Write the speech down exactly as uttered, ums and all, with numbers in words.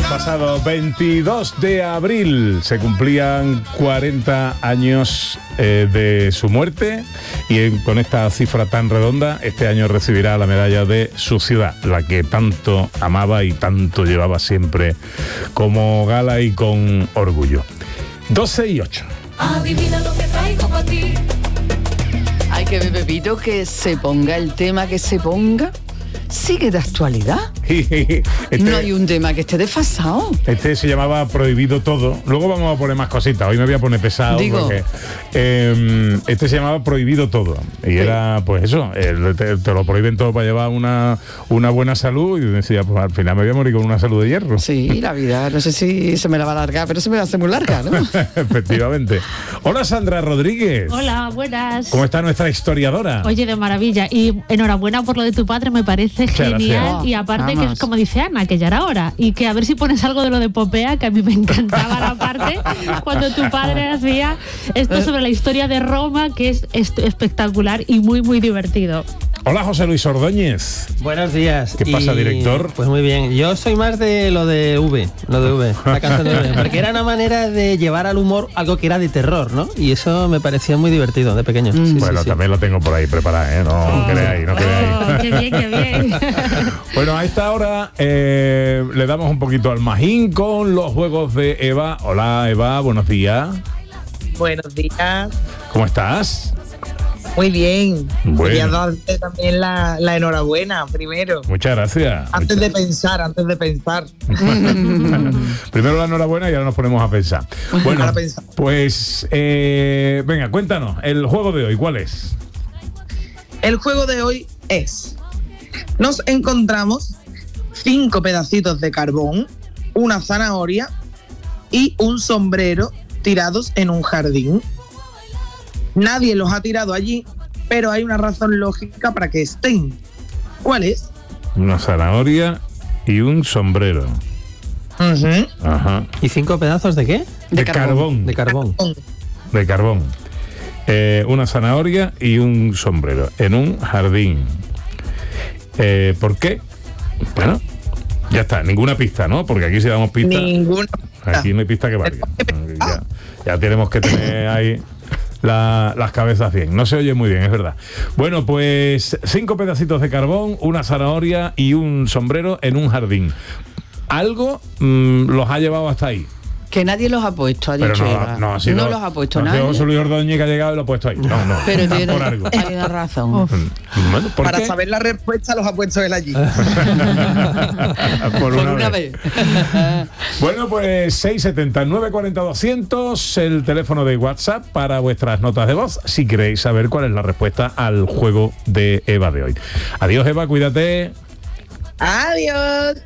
pasado veintidós de abril se cumplían cuarenta años eh, de su muerte y en, con esta cifra tan redonda, este año recibirá la medalla de su ciudad, la que tanto amaba y tanto llevaba siempre como gala y con orgullo. doce y ocho. Adivina lo que traigo para ti. Hay que ver, Pepito, que se ponga el tema que se ponga. Sigue de actualidad. este, No hay un tema que esté desfasado. Este se llamaba Prohibido Todo. Luego vamos a poner más cositas. Hoy me voy a poner pesado. Digo. Porque eh, este se llamaba Prohibido Todo. Y sí. Era, pues eso, el, te, te lo prohíben todo para llevar una, una buena salud. Y decía, pues al final me voy a morir con una salud de hierro. Sí, la vida, no sé si se me la va a alargar, pero se me va a hacer muy larga, ¿no? Efectivamente. Hola, Sandra Rodríguez. Hola, buenas. ¿Cómo está nuestra historiadora? Oye, de maravilla. Y enhorabuena por lo de tu padre, me parece genial. gracias. Y aparte Vamos. que es como dice Ana, que ya era hora. Y que a ver si pones algo de lo de Popea, que a mí me encantaba la parte cuando tu padre hacía esto sobre la historia de Roma, que es est- espectacular y muy, muy divertido. Hola, José Luis Ordóñez. Buenos días. ¿Qué pasa, director? Pues muy bien. Yo soy más de lo de V, lo de V, la canción de V, porque era una manera de llevar al humor algo que era de terror, ¿no? Y eso me parecía muy divertido de pequeño. Mm. Sí, Bueno, sí, sí. también lo tengo por ahí preparado, ¿eh? No, Oh. creáis, no creáis. Oh, qué bien, qué bien. Bueno, a esta hora eh, le damos un poquito al magín con los juegos de Eva. Hola, Eva, buenos días. Buenos días. ¿Cómo estás? Muy bien. Bueno. Quería darte también la, la enhorabuena primero. Muchas gracias. Antes Muchas- de pensar, antes de pensar. Primero la enhorabuena y ahora nos ponemos a pensar. Bueno, Ahora pensamos. pues eh, venga, cuéntanos, el juego de hoy, ¿cuál es? El juego de hoy es: nos encontramos cinco pedacitos de carbón, una zanahoria y un sombrero tirados en un jardín. Nadie los ha tirado allí, pero hay una razón lógica para que estén. ¿Cuál es? Una zanahoria y un sombrero. Ujú. Ajá. ¿Y cinco pedazos de qué? De, carbón. De carbón. De carbón. Eh, una zanahoria y un sombrero en un jardín. Eh, ¿Por qué? Bueno, ya está, ninguna pista, ¿no? Porque aquí si damos pista, Ninguna. aquí no hay pista que valga. Ya, ya tenemos que tener ahí la- las cabezas bien. No se oye muy bien, es verdad. Bueno, pues cinco pedacitos de carbón, una zanahoria y un sombrero en un jardín. Algo mmm, los ha llevado hasta ahí. Que nadie los ha puesto, ha Pero dicho no, Eva. no, ha sido- No los ha puesto no ha sido nadie. José Luis Ordóñez que ha llegado y lo ha puesto ahí. No, no. Pero está tiene, por algo. hay una razón. Uf. Bueno, ¿por Para qué? saber la respuesta los ha puesto él allí. por Por una, una vez. vez. Bueno, pues seis setenta, nueve cuarenta, doscientos, el teléfono de WhatsApp para vuestras notas de voz, si queréis saber cuál es la respuesta al juego de Eva de hoy. Adiós, Eva, cuídate. Adiós.